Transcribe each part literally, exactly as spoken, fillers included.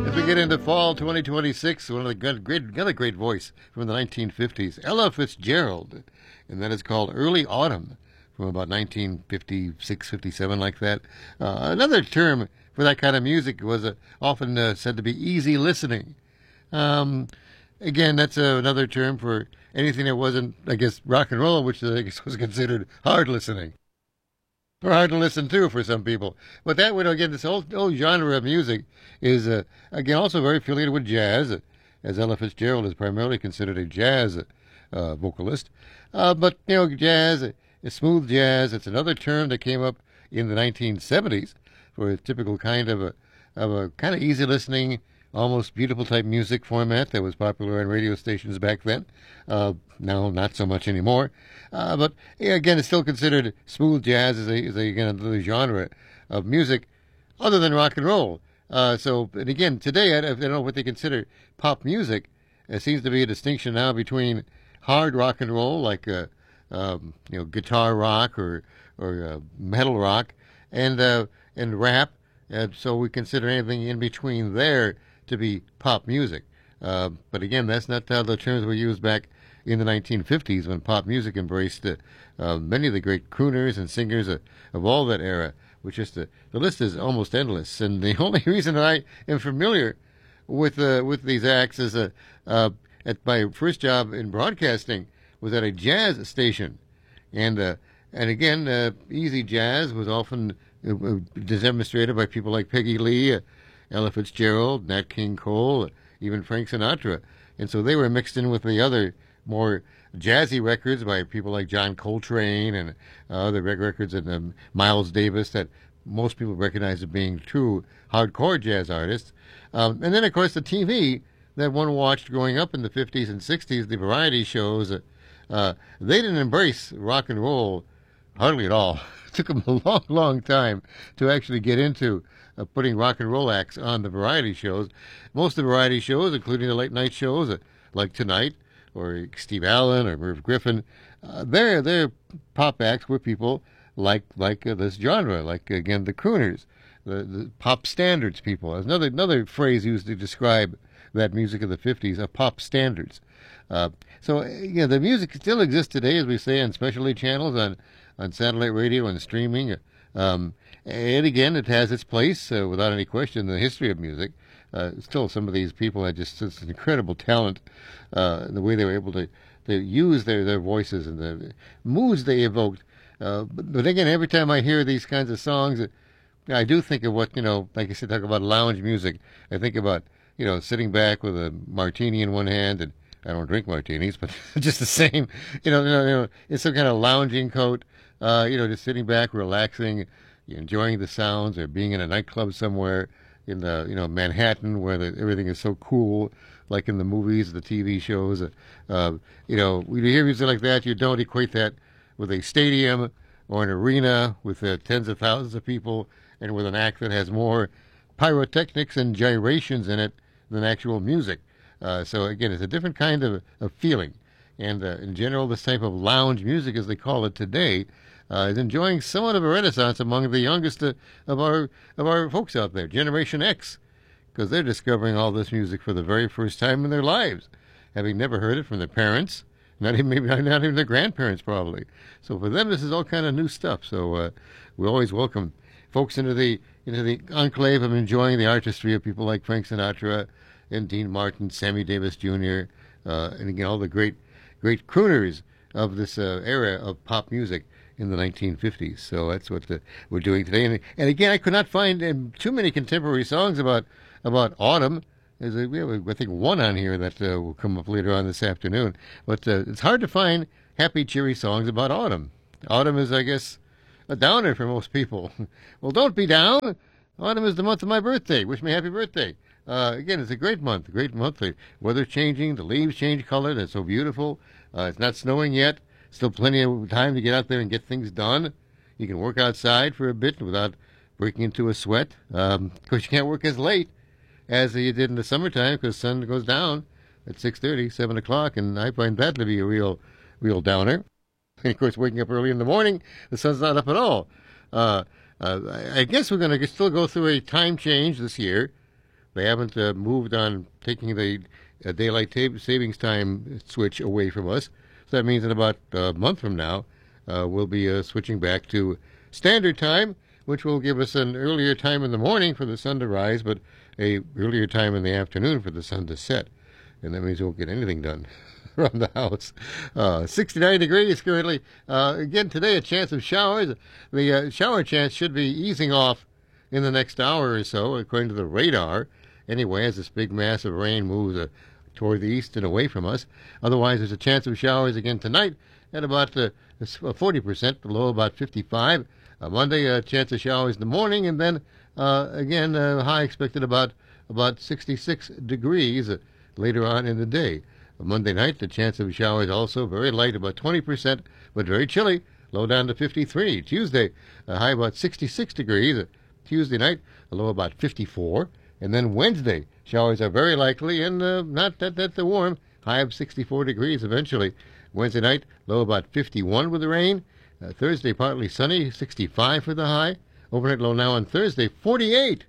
As we get into fall twenty twenty-six, one of the good, great, another great voice from the nineteen fifties, Ella Fitzgerald, and that is called Early Autumn from about nineteen fifty-six, fifty-seven, like that. Uh, another term for that kind of music was uh, often uh, said to be easy listening. Um, again, that's uh, another term for anything that wasn't, I guess, rock and roll, which I guess was considered hard listening. Or hard to listen to for some people. But that would, again, this whole, whole genre of music is, uh, again, also very affiliated with jazz, as Ella Fitzgerald is primarily considered a jazz uh, vocalist. Uh, but, you know, jazz, uh, smooth jazz, it's another term that came up in the nineteen seventies for a typical kind of a, of a kind of easy listening, almost beautiful type music format that was popular on radio stations back then. Uh, now, not so much anymore. Uh, but yeah, again, it's still considered smooth jazz as a, as a again, another genre of music other than rock and roll. Uh, so, and again, today, I, I don't know what they consider pop music. There seems to be a distinction now between hard rock and roll, like uh, um, you know, guitar rock or or uh, metal rock, and uh, and rap. Uh, so we consider anything in between there to be pop music. Uh, but again, that's not how the terms were used back in the nineteen fifties when pop music embraced uh, uh, many of the great crooners and singers uh, of all that era, which is the, the list is almost endless. And the only reason that I am familiar with uh, with these acts is uh, uh, at my first job in broadcasting was at a jazz station. And uh, and again, uh, easy jazz was often uh, demonstrated by people like Peggy Lee, uh, Ella Fitzgerald, Nat King Cole, even Frank Sinatra. And so they were mixed in with the other more jazzy records by people like John Coltrane and uh, other records and um, Miles Davis that most people recognize as being true hardcore jazz artists. Um, and then, of course, the T V that one watched growing up in the fifties and sixties, the variety shows, uh, uh, they didn't embrace rock and roll hardly at all. It took them a long, long time to actually get into uh, putting rock and roll acts on the variety shows. Most of the variety shows, including the late night shows, uh, like Tonight, or Steve Allen, or Merv Griffin, uh, their their pop acts were people like like uh, this genre, like again the crooners, the, the pop standards people. There's another another phrase used to describe that music of the fifties, of pop standards. Uh, so yeah, the music still exists today, as we say, on specialty channels, on on satellite radio and streaming. Um, and again, it has its place uh, without any question in the history of music. Uh, still, some of these people had just such incredible talent uh, in the way they were able to, to use their, their voices and the moods they evoked. Uh, but, but again, every time I hear these kinds of songs, I do think of what, you know, like I said, talk about lounge music. I think about, you know, sitting back with a martini in one hand, and I don't drink martinis, but just the same, you know, you know, you know it's some kind of lounging coat, uh, you know, just sitting back, relaxing, enjoying the sounds, or being in a nightclub somewhere in the, you know, Manhattan, where the, everything is so cool, like in the movies, the T V shows. Uh, you know, when you hear music like that, you don't equate that with a stadium or an arena with uh, tens of thousands of people and with an act that has more pyrotechnics and gyrations in it than actual music. Uh, so again, it's a different kind of, of feeling. And uh, in general, this type of lounge music, as they call it today, Uh, is enjoying somewhat of a renaissance among the youngest uh, of our of our folks out there, Generation X, because they're discovering all this music for the very first time in their lives, having never heard it from their parents, not even maybe not even their grandparents probably. So for them, this is all kind of new stuff. So uh, we always welcome folks into the into the enclave of enjoying the artistry of people like Frank Sinatra and Dean Martin, Sammy Davis Junior, uh, and again all the great great crooners of this uh, era of pop music in the nineteen fifties. So that's what the, we're doing today. And, and again, I could not find um, too many contemporary songs about about autumn. There's a, we have, I think, one on here that uh, will come up later on this afternoon. But uh, it's hard to find happy, cheery songs about autumn. Autumn is, I guess, a downer for most people. Well, don't be down. Autumn is the month of my birthday. Wish me happy birthday. Uh, again, it's a great month, a great month. The weather's changing. The leaves change color. That's so beautiful. Uh, it's not snowing yet. Still plenty of time to get out there and get things done. You can work outside for a bit without breaking into a sweat. Um, of course, you can't work as late as you did in the summertime because the sun goes down at six thirty, seven o'clock, and I find that to be a real, real downer. And, of course, waking up early in the morning, the sun's not up at all. Uh, uh, I guess we're going to still go through a time change this year they haven't uh, moved on taking the uh, daylight ta- savings time switch away from us. So that means in about a month from now, uh, we'll be uh, switching back to standard time, which will give us an earlier time in the morning for the sun to rise, but a earlier time in the afternoon for the sun to set. And that means we won't get anything done around the house. Uh, sixty-nine degrees currently. Uh, again, today a chance of showers. The uh, shower chance should be easing off in the next hour or so, according to the radar. Anyway, as this big mass of rain moves uh, toward the east and away from us. Otherwise, there's a chance of showers again tonight at about uh, forty percent, the low about fifty-five. Uh, Monday, a chance of showers in the morning, and then uh, again, uh, high expected about about sixty-six degrees uh, later on in the day. Uh, Monday night, the chance of showers also very light, about twenty percent, but very chilly, low down to fifty-three. Tuesday, a high about sixty-six degrees. Uh, Tuesday night, a low about fifty-four. And then Wednesday, showers are very likely and uh, not that, that warm, high of sixty-four degrees eventually. Wednesday night, low about fifty-one with the rain. Uh, Thursday, partly sunny, sixty-five for the high. Overnight low now on Thursday, forty-eight.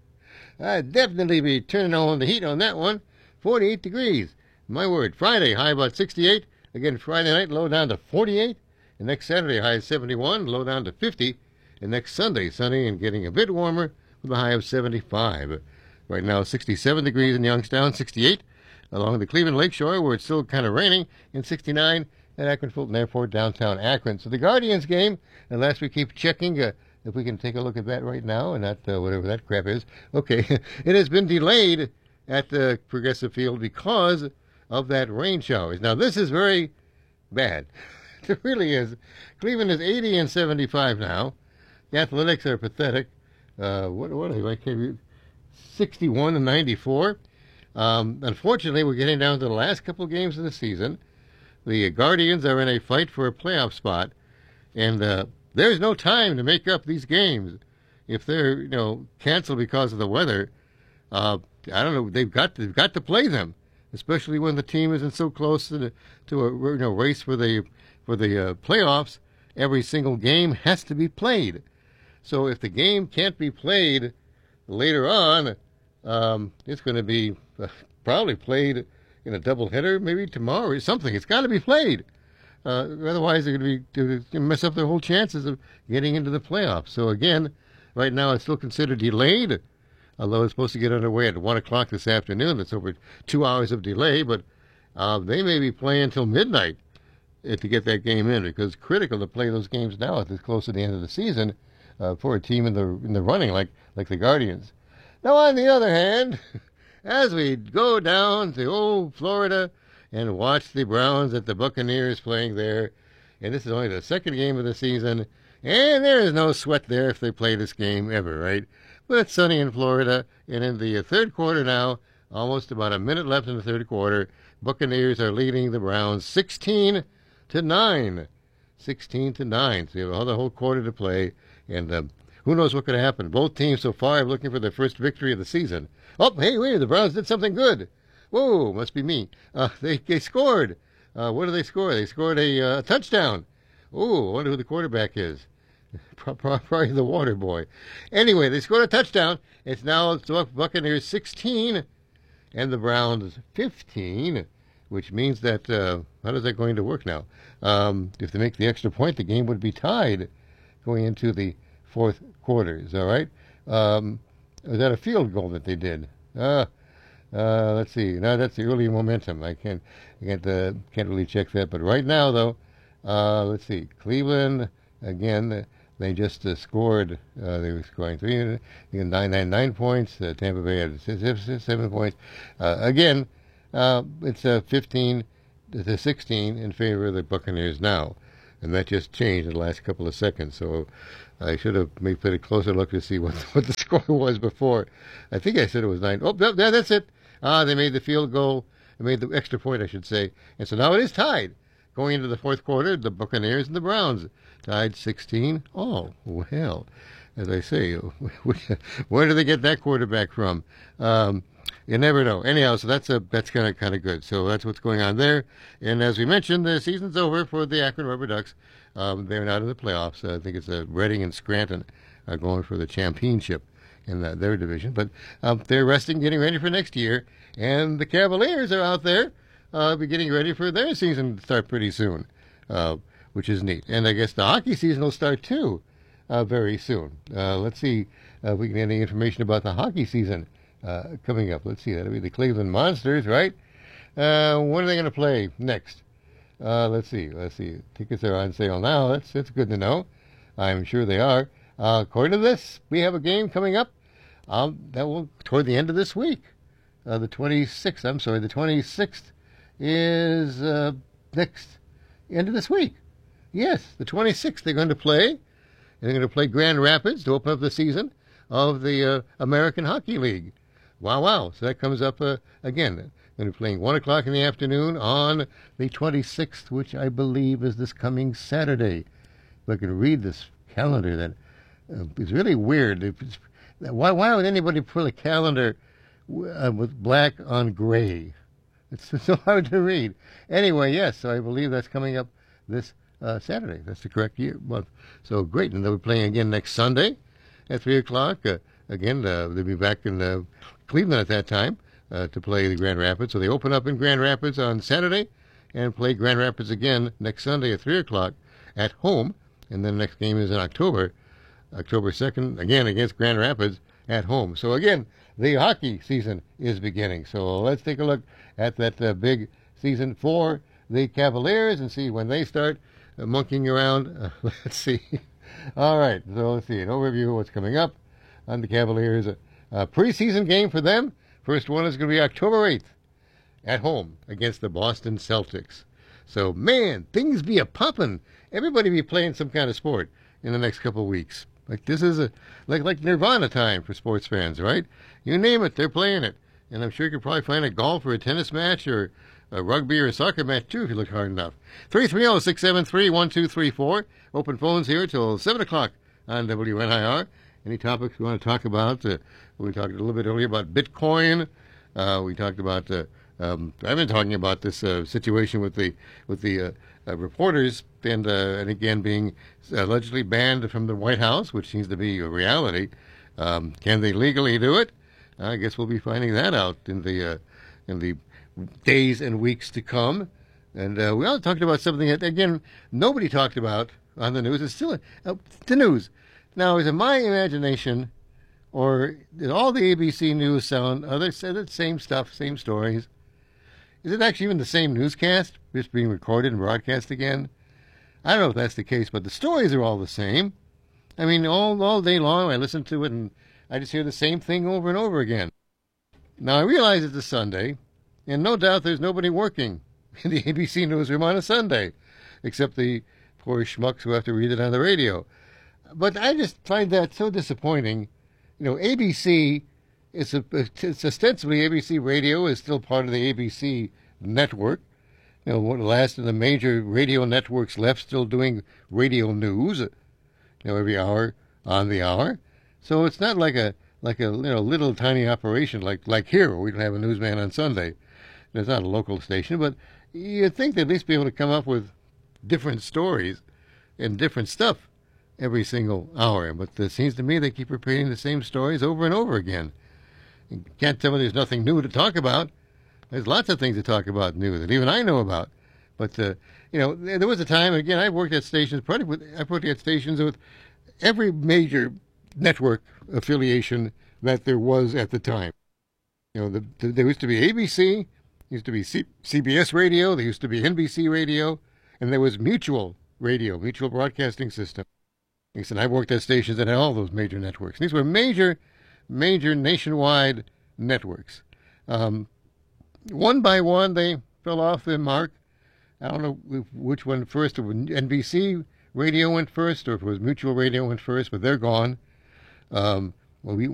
I'd definitely be turning on the heat on that one. forty-eight degrees. My word. Friday, high about sixty-eight. Again, Friday night, low down to forty-eight. And next Saturday, high seventy-one, low down to fifty. And next Sunday, sunny and getting a bit warmer with a high of seventy-five. Right now, sixty-seven degrees in Youngstown, sixty-eight along the Cleveland Lakeshore, where it's still kind of raining, and sixty-nine at Akron Fulton Airport, downtown Akron. So the Guardians game, unless we keep checking, uh, if we can take a look at that right now, and not uh, whatever that crap is. Okay, it has been delayed at the Progressive Field because of that rain showers. Now, this is very bad. It really is. Cleveland is eighty and seventy-five now. The Athletics are pathetic. Uh, what, what are they? I can't read. sixty-one and ninety-four. Um, unfortunately, we're getting down to the last couple games of the season. The Guardians are in a fight for a playoff spot, and uh, there's no time to make up these games. If they're, you know, canceled because of the weather, uh, I don't know. They've got to, they've got to play them, especially when the team isn't so close to the, to a you know race for the for the uh, playoffs. Every single game has to be played. So if the game can't be played later on, um, it's going to be uh, probably played in a doubleheader, maybe tomorrow or something. It's got to be played. Uh, otherwise, they're going to be to mess up their whole chances of getting into the playoffs. So again, right now it's still considered delayed, although it's supposed to get underway at one o'clock this afternoon. That's over two hours of delay, but uh, they may be playing until midnight uh, to get that game in, because it's critical to play those games now at this close to the end of the season uh, for a team in the in the running like like the Guardians. Now, on the other hand, as we go down to old Florida and watch the Browns at the Buccaneers playing there, and this is only the second game of the season, and there is no sweat there if they play this game ever, right? But it's sunny in Florida, and in the third quarter now, almost about a minute left in the third quarter, Buccaneers are leading the Browns sixteen to nine. sixteen to nine. So you have the whole quarter to play, and um, who knows what could happen. Both teams so far are looking for their first victory of the season. Oh, hey, wait, the Browns did something good. Whoa, must be me. Uh, they, they scored. Uh, what did they score? They scored a uh, touchdown. Oh, I wonder who the quarterback is. Probably the water boy. Anyway, they scored a touchdown. It's now the Buccaneers sixteen and the Browns fifteen, which means that, uh, how is that going to work now? Um, if they make the extra point, the game would be tied going into the fourth quarters, all right? Um, was that a field goal that they did? Uh, uh, let's see. No, that's the early momentum. I can't, I can't, uh, can't really check that. But right now, though, uh, let's see. Cleveland, again, they just uh, scored. Uh, they were scoring three, nine, nine, nine points. Uh, Tampa Bay had six, seven points. Uh, again, uh, it's uh, fifteen to sixteen in favor of the Buccaneers now. And that just changed in the last couple of seconds. So I should have maybe put a closer look to see what what the score was before. I think I said it was nine. Oh, yeah, that's it. Ah, they made the field goal. They made the extra point, I should say. And so now it is tied. Going into the fourth quarter, the Buccaneers and the Browns tied sixteen. Oh, well, as I say, where do they get that quarterback from? Um, you never know. Anyhow, so that's a that's kind of kind of good. So that's what's going on there. And as we mentioned, the season's over for the Akron Rubber Ducks. Um, they're not in the playoffs. Uh, I think it's uh, Reading and Scranton are going for the championship in the, their division. But um, they're resting, getting ready for next year. And the Cavaliers are out there uh, be getting ready for their season to start pretty soon, uh, which is neat. And I guess the hockey season will start, too, uh, very soon. Uh, let's see uh, if we can get any information about the hockey season uh, coming up. Let's see. That'll be the Cleveland Monsters, right? Uh, when are they going to play next? Uh, let's see. Let's see. Tickets are on sale now. That's, that's good to know. I'm sure they are. Uh, according to this, we have a game coming up um, that will toward the end of this week. Uh, the twenty-sixth, I'm sorry, the twenty-sixth is uh, next end of this week. Yes, the twenty-sixth they're going to play. And they're going to play Grand Rapids to open up the season of the uh, American Hockey League. Wow, wow. So that comes up uh, again. They're going to be playing one o'clock in the afternoon on the twenty-sixth, which I believe is this coming Saturday. If I can read this calendar, that uh, is really weird. It's, why, why would anybody put a calendar uh, with black on gray? It's so hard to read. Anyway, yes, so I believe that's coming up this uh, Saturday. That's the correct year month. So great. And they'll be playing again next Sunday at three o'clock. Uh, again, uh, they'll be back in uh, Cleveland at that time uh, to play the Grand Rapids. So they open up in Grand Rapids on Saturday and play Grand Rapids again next Sunday at three o'clock at home. And then the next game is in October, October second, again against Grand Rapids at home. So again, the hockey season is beginning. So let's take a look at that uh, big season for the Cavaliers and see when they start uh, monkeying around. Uh, let's see. All right, so let's see an overview of what's coming up on the Cavaliers. A, a preseason game for them. First one is going to be October eighth at home against the Boston Celtics. So, man, things be a poppin'. Everybody be playing some kind of sport in the next couple of weeks. Like this is a like like Nirvana time for sports fans, right? You name it, they're playing it. And I'm sure you could probably find a golf or a tennis match or a rugby or a soccer match, too, if you look hard enough. three three zero, six seven three, one two three four. Open phones here till seven o'clock on W N I R. Any topics we want to talk about? Uh, we talked a little bit earlier about Bitcoin. Uh, we talked about... Uh, Um, I've been talking about this uh, situation with the with the uh, uh, reporters and uh, and again being allegedly banned from the White House, which seems to be a reality. Um, can they legally do it? I guess we'll be finding that out in the uh, in the days and weeks to come. And uh, we also talked about something that again nobody talked about on the news. It's still uh, the news. Now, is it my imagination, or did all the A B C News sound? Are they said the same stuff, same stories? Is it actually even the same newscast, just being recorded and broadcast again? I don't know if that's the case, but the stories are all the same. I mean, all all day long I listen to it and I just hear the same thing over and over again. Now, I realize it's a Sunday, and no doubt there's nobody working in the A B C newsroom on a Sunday, except the poor schmucks who have to read it on the radio. But I just find that so disappointing. You know, A B C... It's, a, it's ostensibly A B C Radio is still part of the A B C network. You know, one of the last of the major radio networks left still doing radio news. You know, every hour on the hour. So it's not like a like a you know little tiny operation like like here where we don't have a newsman on Sunday. It's not a local station, but you'd think they'd at least be able to come up with different stories and different stuff every single hour. But it seems to me they keep repeating the same stories over and over again. You can't tell me there's nothing new to talk about. There's lots of things to talk about new that even I know about. But, uh, you know, there was a time, again, I worked at stations, probably with, I worked at stations with every major network affiliation that there was at the time. You know, the, the, there used to be A B C, there used to be C, CBS Radio, there used to be N B C Radio, and there was Mutual Radio, Mutual Broadcasting System. And I worked at stations that had all those major networks. These were major major nationwide networks. Um, one by one, they fell off the mark. I don't know which one first. N B C Radio went first, or if it was Mutual Radio went first, but they're gone. Um, well, we